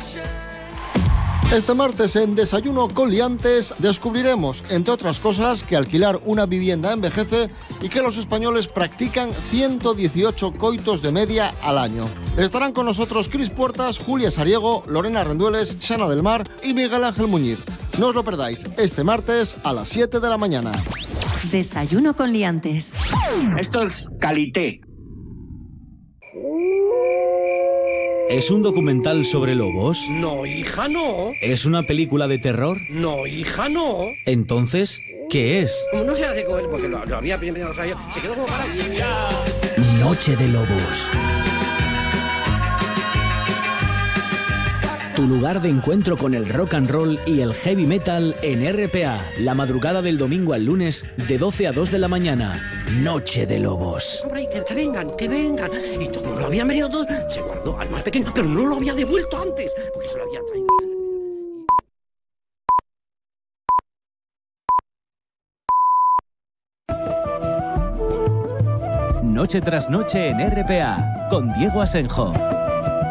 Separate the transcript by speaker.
Speaker 1: Este martes en Desayuno con Liantes descubriremos, entre otras cosas, que alquilar una vivienda envejece y que los españoles practican 118 coitos de media al año. Estarán con nosotros Cris Puertas, Julia Sariego, Lorena Rendueles, Xana del Mar y Miguel Ángel Muñiz. No os lo perdáis, este martes a las 7 de la mañana.
Speaker 2: Desayuno con Liantes.
Speaker 3: Esto es Calité.
Speaker 4: ¿Es un documental sobre lobos?
Speaker 5: No, hija, no.
Speaker 4: ¿Es una película de terror?
Speaker 5: No, hija, no.
Speaker 4: Entonces, ¿qué es?
Speaker 5: Como no se hace con él, porque lo había primero, o sea, yo, se quedó como para...
Speaker 4: Noche de Lobos. Tu lugar de encuentro con el rock and roll y el heavy metal en RPA. La madrugada del domingo al lunes, de 12 a 2 de la mañana. Noche de Lobos.
Speaker 5: Hombre, que vengan, que vengan. Y como lo habían venido todos, se guardó al más pequeño, pero no lo había devuelto antes, porque se lo había traído.
Speaker 4: Noche tras noche en RPA, con Diego Asenjo.